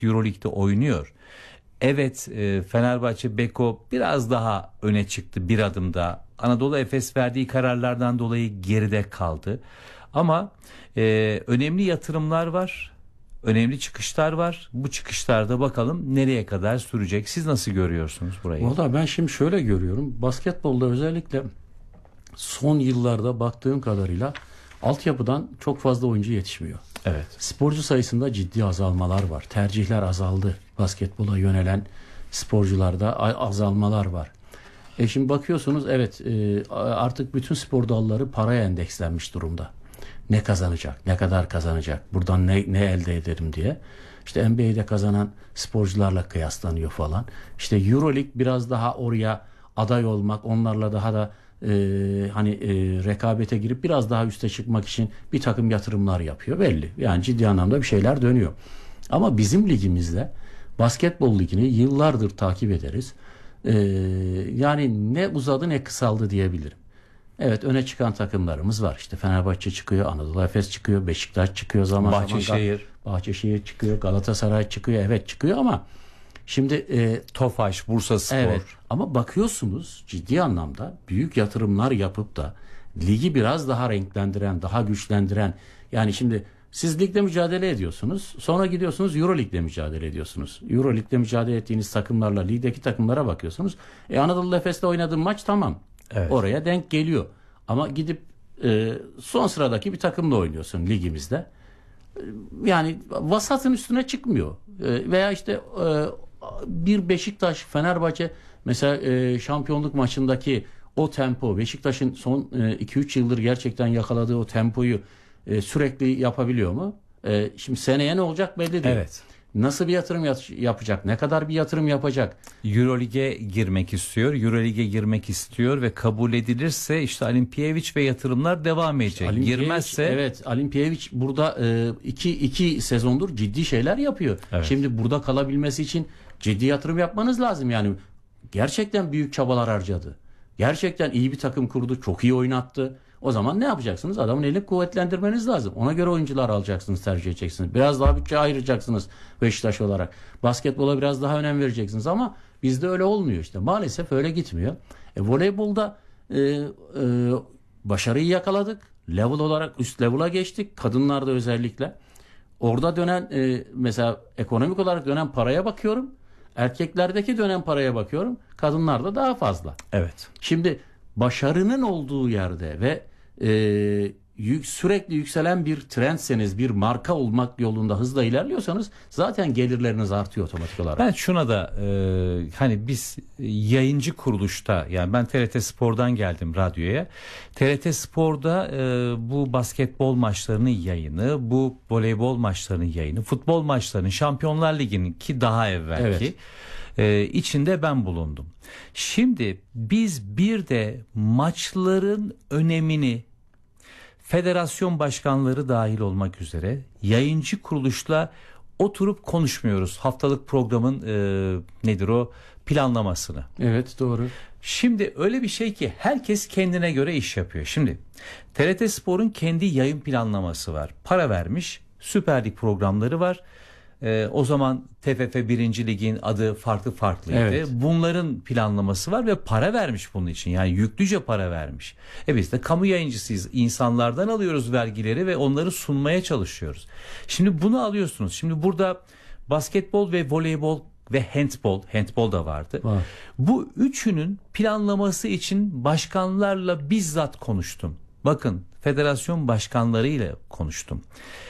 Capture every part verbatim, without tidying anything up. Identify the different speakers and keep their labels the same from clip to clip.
Speaker 1: Euroleague'de oynuyor. Evet, e, Fenerbahçe Beko biraz daha öne çıktı bir adımda. Anadolu Efes verdiği kararlardan dolayı geride kaldı. Ama e, önemli yatırımlar var. Önemli çıkışlar var. Bu çıkışlarda bakalım nereye kadar sürecek. Siz nasıl görüyorsunuz burayı?
Speaker 2: Valla ben şimdi şöyle görüyorum. Basketbolda özellikle son yıllarda baktığım kadarıyla altyapıdan çok fazla oyuncu yetişmiyor.
Speaker 1: Evet.
Speaker 2: Sporcu sayısında ciddi azalmalar var. Tercihler azaldı. Basketbola yönelen sporcularda azalmalar var. E şimdi bakıyorsunuz, evet, e, artık bütün spor dalları paraya endekslenmiş durumda. Ne kazanacak, ne kadar kazanacak, buradan ne, ne elde ederim diye. İşte N B A'de kazanan sporcularla kıyaslanıyor falan. İşte Euroleague biraz daha oraya aday olmak, onlarla daha da e, hani e, rekabete girip biraz daha üste çıkmak için bir takım yatırımlar yapıyor belli. Yani ciddi anlamda bir şeyler dönüyor. Ama bizim ligimizde, basketbol ligini yıllardır takip ederiz. E, yani ne uzadı ne kısaldı diyebilirim. Evet, öne çıkan takımlarımız var. İşte Fenerbahçe çıkıyor, Anadolu Efes çıkıyor, Beşiktaş çıkıyor zaman zaman.
Speaker 1: Bahçeşehir.
Speaker 2: Bahçeşehir çıkıyor, Galatasaray çıkıyor. Evet, çıkıyor ama şimdi e,
Speaker 1: Tofaş, Bursaspor.
Speaker 2: evet, ama bakıyorsunuz ciddi anlamda büyük yatırımlar yapıp da ligi biraz daha renklendiren, daha güçlendiren. Yani şimdi siz ligde mücadele ediyorsunuz. Sonra gidiyorsunuz Euroleague'de mücadele ediyorsunuz. Euroleague'de mücadele ettiğiniz takımlarla ligdeki takımlara bakıyorsunuz. E, Anadolu Efes'le oynadığın maç tamam.
Speaker 1: Evet.
Speaker 2: Oraya denk geliyor. Ama gidip e, son sıradaki bir takımla oynuyorsun ligimizde. E, yani vasatın üstüne çıkmıyor. E, veya işte e, bir Beşiktaş, Fenerbahçe mesela e, şampiyonluk maçındaki o tempo, Beşiktaş'ın son e, iki üç yıldır gerçekten yakaladığı o tempoyu e, sürekli yapabiliyor mu? E, şimdi seneye ne olacak belli değil.
Speaker 1: Evet.
Speaker 2: Nasıl bir yatırım yapacak? Ne kadar bir yatırım yapacak?
Speaker 1: Euroleague'e girmek istiyor. Euroleague'e girmek istiyor ve kabul edilirse işte Alimpiyeviç ve yatırımlar devam edecek.
Speaker 2: Alimpiyeviç,
Speaker 1: Girmezse
Speaker 2: evet, Alimpiyeviç burada e, iki, iki sezondur ciddi şeyler yapıyor.
Speaker 1: Evet.
Speaker 2: Şimdi burada kalabilmesi için ciddi yatırım yapmanız lazım. Yani gerçekten büyük çabalar harcadı. Gerçekten iyi bir takım kurdu. Çok iyi oynattı. O zaman ne yapacaksınız? Adamın elini kuvvetlendirmeniz lazım. Ona göre oyuncular alacaksınız, tercih edeceksiniz. Biraz daha bütçe ayıracaksınız Beşiktaş olarak. Basketbola biraz daha önem vereceksiniz ama bizde öyle olmuyor işte. Maalesef öyle gitmiyor. E, voleybolda e, e, başarıyı yakaladık. Level olarak üst level'a geçtik. Kadınlarda özellikle. Orada dönen e, mesela ekonomik olarak dönen paraya bakıyorum. Erkeklerdeki dönen paraya bakıyorum. Kadınlarda daha fazla.
Speaker 1: evet.
Speaker 2: Şimdi başarının olduğu yerde ve e, yük, sürekli yükselen bir trendseniz, bir marka olmak yolunda hızla ilerliyorsanız zaten gelirleriniz artıyor otomatik olarak.
Speaker 1: Ben şuna da e, hani biz yayıncı kuruluşta, yani ben T R T Spor'dan geldim radyoya. T R T Spor'da e, bu basketbol maçlarının yayını, bu voleybol maçlarının yayını, futbol maçlarının, Şampiyonlar Ligi'nin ki daha evvelki
Speaker 2: Evet.
Speaker 1: e, içinde ben bulundum. Şimdi biz bir de maçların önemini federasyon başkanları dahil olmak üzere yayıncı kuruluşla oturup konuşmuyoruz. Haftalık programın e, nedir o planlamasını.
Speaker 2: Evet, doğru.
Speaker 1: Şimdi öyle bir şey ki herkes kendine göre iş yapıyor. Şimdi T R T Spor'un kendi yayın planlaması var. Para vermiş, Süper Lig programları var. Ee, o zaman T F F birinci Lig'in adı farklı farklıydı.
Speaker 2: Evet.
Speaker 1: Bunların planlaması var ve para vermiş bunun için. Yani yüklüce para vermiş. E biz de kamu yayıncısıyız. İnsanlardan alıyoruz vergileri ve onları sunmaya çalışıyoruz. Şimdi bunu alıyorsunuz. Şimdi burada basketbol ve voleybol ve handbol, handbol da vardı.
Speaker 2: Var.
Speaker 1: Bu üçünün planlaması için başkanlarla bizzat konuştum. Bakın, federasyon başkanlarıyla konuştum.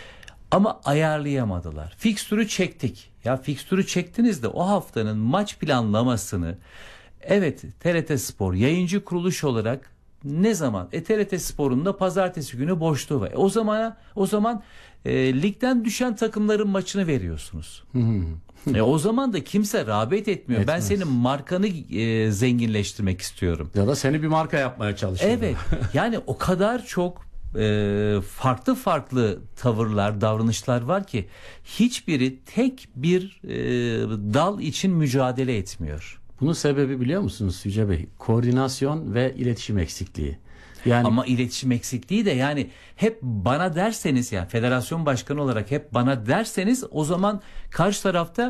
Speaker 1: Ama ayarlayamadılar. Fikstürü çektik. Ya fikstürü çektiniz de o haftanın maç planlamasını, evet, T R T Spor yayıncı kuruluş olarak ne zaman? E T R T Spor'un da pazartesi günü boşluğu var. E, o zaman o zaman e, ligden düşen takımların maçını veriyorsunuz. e, o zaman da kimse rağbet etmiyor.
Speaker 2: Etmez.
Speaker 1: Ben senin markanı e, zenginleştirmek istiyorum.
Speaker 2: Ya da seni bir marka yapmaya çalışıyor.
Speaker 1: Evet. Yani o kadar çok e, farklı farklı tavırlar, davranışlar var ki hiçbiri tek bir e, dal için mücadele etmiyor.
Speaker 2: Bunun sebebi biliyor musunuz Yüce Bey? Koordinasyon ve iletişim eksikliği. Yani
Speaker 1: Ama iletişim eksikliği de, yani hep bana derseniz, yani federasyon başkanı olarak hep bana derseniz, o zaman karşı tarafta